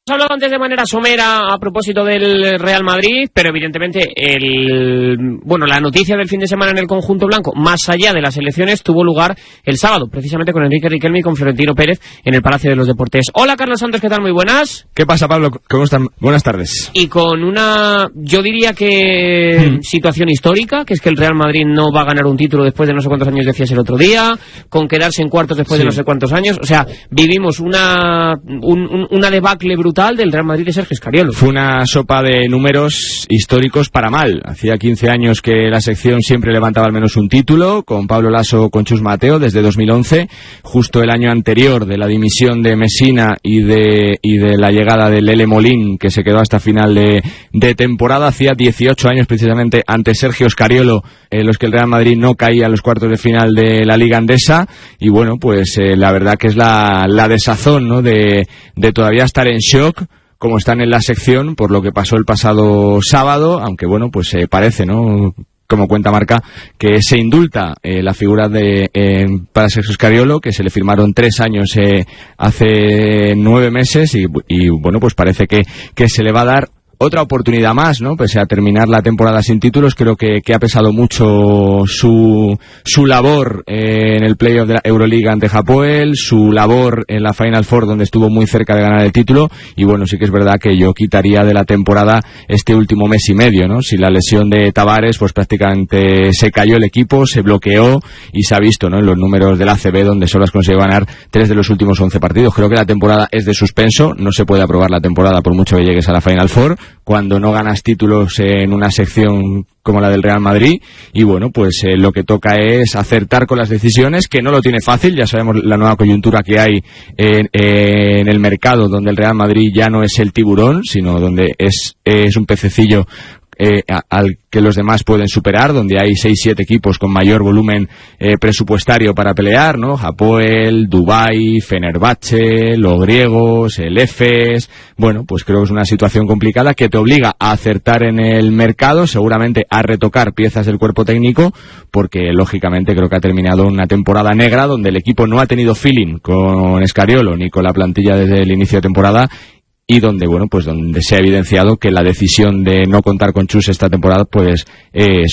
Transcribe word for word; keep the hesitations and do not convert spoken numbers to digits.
Hablado antes de manera somera a propósito del Real Madrid, pero evidentemente el bueno la noticia del fin de semana en el conjunto blanco, más allá de las elecciones, tuvo lugar el sábado, precisamente con Enrique Riquelme y con Florentino Pérez en el Palacio de los Deportes. Hola Carlos Santos, ¿qué tal? Muy buenas. ¿Qué pasa, Pablo? ¿Cómo están? Buenas tardes. Y con una, yo diría que hmm. situación histórica, que es que el Real Madrid no va a ganar un título después de no sé cuántos años, decías el otro día, con quedarse en cuartos después sí. de no sé cuántos años. O sea, vivimos una un, un, una debacle brutal del Real Madrid de Sergio Scariolo. Fue una sopa de números históricos para mal. Hacía quince años que la sección siempre levantaba al menos un título, con Pablo Lasso, con Chus Mateo, desde dos mil once, justo el año anterior de la dimisión de Messina y de y de la llegada de Lele Molín, que se quedó hasta final de, de temporada. Hacía dieciocho años precisamente ante Sergio Scariolo, eh, los que el Real Madrid no caía a los cuartos de final de la Liga Andesa, y bueno, pues eh, la verdad que es la, la desazón, ¿no?, de, de todavía estar en shock, como están en la sección por lo que pasó el pasado sábado, aunque bueno, pues eh, parece, ¿no?, como cuenta Marca, que se indulta eh, la figura de eh, para Sergio Scariolo, que se le firmaron tres años eh, hace nueve meses y, y bueno, pues parece que, que se le va a dar otra oportunidad más, ¿no? Pese a terminar la temporada sin títulos, creo que, que ha pesado mucho su su labor eh, en el playoff de la Euroliga ante Hapoel, su labor en la Final Four, donde estuvo muy cerca de ganar el título, y bueno, sí que es verdad que yo quitaría de la temporada este último mes y medio, ¿no? Si la lesión de Tavares, pues prácticamente se cayó el equipo, se bloqueó y se ha visto, ¿no?, en los números del A C B, donde solo has conseguido ganar tres de los últimos once partidos. Creo que la temporada es de suspenso, no se puede aprobar la temporada por mucho que llegues a la Final Four, cuando no ganas títulos en una sección como la del Real Madrid, y bueno, pues eh, lo que toca es acertar con las decisiones, que no lo tiene fácil. Ya sabemos la nueva coyuntura que hay en, en el mercado, donde el Real Madrid ya no es el tiburón, sino donde es, es un pececillo Eh, a, al que los demás pueden superar, donde hay seis siete equipos con mayor volumen eh, presupuestario para pelear, ¿no? Hapoel, Dubái, Fenerbahce, los griegos, el Efes. Bueno, pues creo que es una situación complicada que te obliga a acertar en el mercado, seguramente a retocar piezas del cuerpo técnico, porque lógicamente creo que ha terminado una temporada negra donde el equipo no ha tenido feeling con Scariolo ni con la plantilla desde el inicio de temporada, y donde, bueno, pues donde se ha evidenciado que la decisión de no contar con Chus esta temporada, pues es